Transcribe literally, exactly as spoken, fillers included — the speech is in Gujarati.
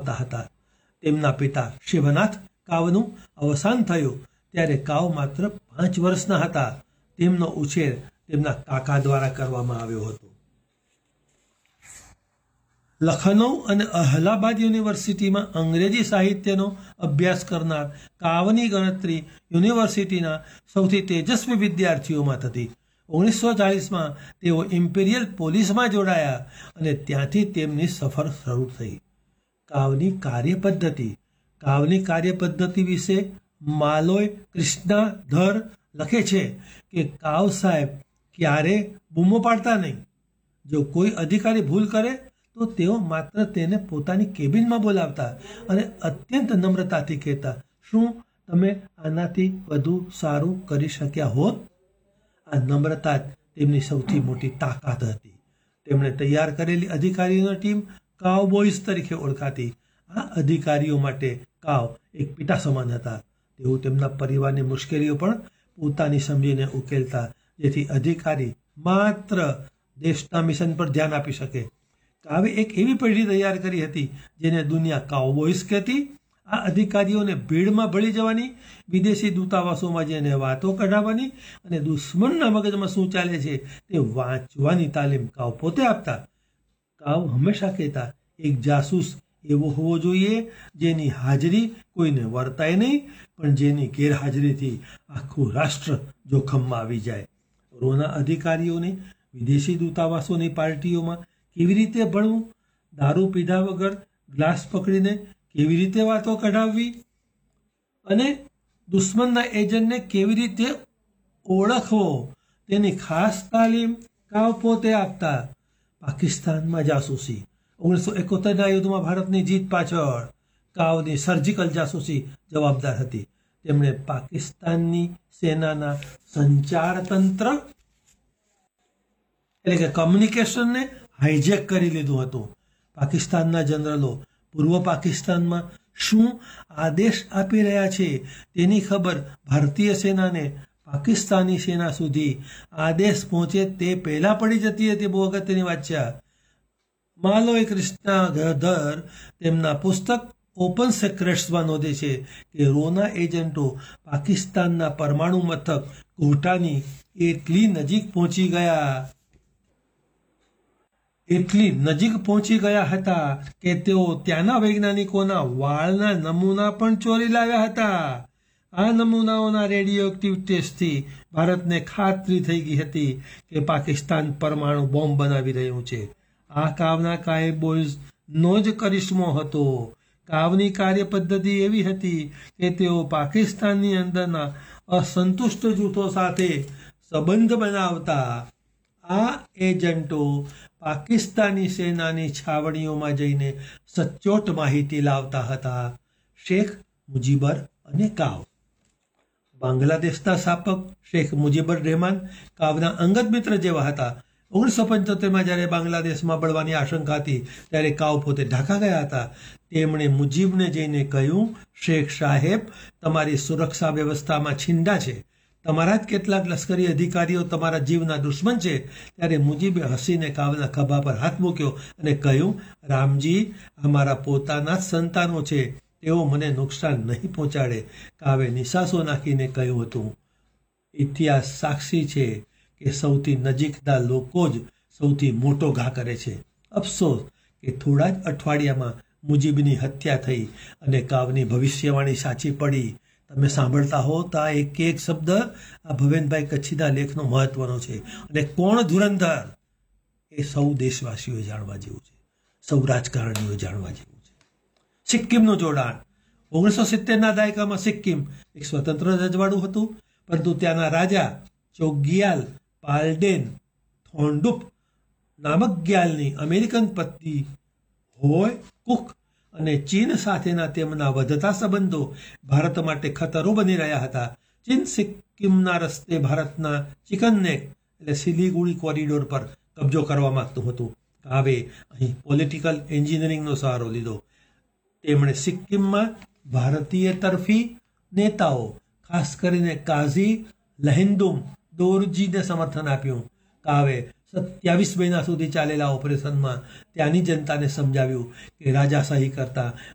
ધરાવતા હતા. તેમના પિતા શિવનાથ કાવનું અવસાન થયું ત્યારે કાવ માત્ર પાંચ વર્ષના હતા. તેમનો ઉછેર તેમના કાકા દ્વારા કરવામાં આવ્યો હતો. લખનૌ અને અલ્હાબાદ યુનિવર્સિટીમાં અંગ્રેજી સાહિત્યનો અભ્યાસ કરનાર કાવની ગણતરી યુનિવર્સિટીના સૌથી તેજસ્વી વિદ્યાર્થીઓમાં થતી. ઓગણીસો ચાલીસમાં તેઓ ઇમ્પિરિયલ પોલીસમાં જોડાયા અને ત્યાંથી તેમની સફર શરૂ થઈ. કાવની કાર્યપદ્ધતિ કાવની કાર્યપદ્ધતિ વિશે માલોય કૃષ્ણા ધર લખે છે કે કાવ સાહેબ ક્યારે બૂમો પાડતા નહીં. જો કોઈ અધિકારી ભૂલ કરે તો તેઓ માત્ર તેને પોતાની કેબિનમાં બોલાવતા અને અત્યંત નમ્રતાથી કહેતા, શું તમે આનાથી વધુ સારું કરી શક્યા હોત? આ નમ્રતા જ તેમની સૌથી મોટી તાકાત હતી. તેમણે તૈયાર કરેલી અધિકારીઓની ટીમ કાવ બોયઝ તરીકે ઓળખાતી. આ અધિકારીઓ માટે કાવ એક પિતા સમાન હતા. તેઓ તેમના પરિવારની મુશ્કેલીઓ પણ પોતાની સમજીને ઉકેલતા, જેથી અધિકારી માત્ર દેશના મિશન પર ધ્યાન આપી શકે. કાવે એક એવી પેઢી તૈયાર કરી હતી જેને દુનિયા કાઉબોયઝ કહેતી. આ અધિકારીઓને ભીડમાં ભળી જવાની, વિદેશી દૂતાવાસોમાં જઈને વાતો કઢાવવાની અને દુશ્મનના મગજમાં શું ચાલે છે તે વાંચવાની તાલીમ કાવ પોતે આપતા. કાવ હંમેશા કહેતા, એક જાસૂસ એવો હોવો જોઈએ જેની હાજરી કોઈને વર્તાય નહીં, પણ જેની ગેરહાજરીથી આખું રાષ્ટ્ર જોખમમાં આવી જાય. રોના અધિકારીઓને વિદેશી દૂતાવાસોની પાર્ટીઓમાં કેવી રીતે ભણવું, દારૂ પીધા વગર ગ્લાસ પકડીને કેવી રીતે વાતો કઢાવવી અને દુશ્મનના એજન્ટને કેવી રીતે ઓળખવો તેની ખાસ તાલીમ કાવ પોતે આપતા. પાકિસ્તાનમાં જાસૂસી ઓગણીસો એકોતેરના યુદ્ધમાં ભારતની જીત પાછળ કાવની સર્જિકલ જાસૂસી જવાબદાર હતી. તેમણે પાકિસ્તાનની સેનાના સંચાર તંત્ર એટલે કે કમ્યુનિકેશનને હાઈજેક કરી લીધું હતું. પાકિસ્તાનના જનરલો પૂર્વ પાકિસ્તાનમાં શું આદેશ આપી રહ્યા છે તેની ખબર ભારતીય સેનાને પાકિસ્તાની સેના સુધી આદેશ પહોંચે તે પહેલાં પડી જતી હતી. બહુ અગત્યની વાત છે. માલોય કૃષ્ણા ધર તેમના પુસ્તક ઓપન સિક્રેટ્સમાં નોંધે છે કે રોના એજન્ટો પાકિસ્તાનના પરમાણુ મથક કોટાની એટલી નજીક પહોંચી ગયા એટલી નજીક પહોંચી ગયા હતા કે તેઓ ત્યાંના વૈજ્ઞાનિકોના વાળના નમૂના પણ ચોરી લાવ્યા હતા. આ નમૂનાઓના રેડિયો એક્ટિવ ટેસ્ટથી ભારતને ખાતરી થઈ ગઈ હતી કે પાકિસ્તાન પરમાણુ બોમ્બ બનાવી રહ્યું છે. આ કાવના કાઉબોયઝનો જ કરિશ્મો હતો. કાવની કાર્ય પદ્ધતિ એવી હતી કે તેઓ પાકિસ્તાનની અંદરના અસંતુષ્ટ જૂથો સાથે સંબંધ બનાવતા. આ એજન્ટો પાકિસ્તાની સેનાની છાવણીઓમાં જઈને સચોટ માહિતી લાવતા હતા. શેખ મુજીબર અને કાવ બાંગ્લાદેશના સ્થાપક શેખ મુજીબર રહેમાન કાવના અંગત મિત્ર જેવા હતા. ઓગણીસો પંચોતેરમાં જ્યારે બાંગ્લાદેશમાં બળવાની આશંકા હતી ત્યારે કાવ પોતે ઢાકા ગયા હતા. તેમણે મુજીબને જઈને કહ્યું, શેખ સાહેબ, તમારી સુરક્ષા વ્યવસ્થામાં છીંડા છે. તમારા જ કેટલાક લશ્કરી અધિકારીઓ તમારા જીવના દુશ્મન છે. ત્યારે મુજીબે હસીને કાવના ખભા પર હાથ મૂક્યો અને કહ્યું, રામજી, અમારા પોતાના જ સંતાનો છે, તેઓ મને નુકસાન નહીં પહોંચાડે. કાવે નિશાસો નાખીને કહ્યું હતું, ઇતિહાસ સાક્ષી છે કે સૌથી નજીકના લોકો જ સૌથી મોટો ઘા કરે છે. અફસોસ કે થોડા જ અઠવાડિયામાં મુજીબની હત્યા થઈ અને કાવની ભવિષ્યવાણી સાચી પડી. તમે સાંભળતા હો તો આ એક એક શબ્દ આ ભવેનભાઈ કચ્છીના લેખનો મહત્વનો છે. અને કોણ ધુરંધર એ સૌ દેશવાસીઓએ જાણવા જેવું છે, સૌ રાજકારણીઓ જાણવા જેવું છે. સિક્કિમનું જોડાણ ઓગણીસો સિત્તેરના દાયકામાં સિક્કિમ એક સ્વતંત્ર રજવાડું હતું, પરંતુ ત્યાંના રાજા ચોગ્યાલ પાલ્ડેન થોન્ડુપ નામક ગ્યાલની અમેરિકન પત્ની હોય કુક અને ચીન સાથેના તેમના વધતા સંબંધો ભારત માટે ખતરો બની રહ્યા હતા. ચીન સિક્કિમના રસ્તે ભારતના ચિકનનેક એટલે સિલિગુડી કોરિડોર પર કબજો કરવા માંગતું હતું. કાવે અહીં પોલિટિકલ એન્જિનિયરિંગનો સહારો લીધો. તેમણે સિક્કિમમાં ભારતીય તરફી નેતાઓ, ખાસ કરીને કાઝી લહિન્દુમ દોરજીને સમર્થન આપ્યું. કાવે સત્યાવીસ મહિના સુધી ચાલેલા ઓપરેશનમાં ત્યાંની જનતાને સમજાવ્યું કે રાજાશાહી કરતાં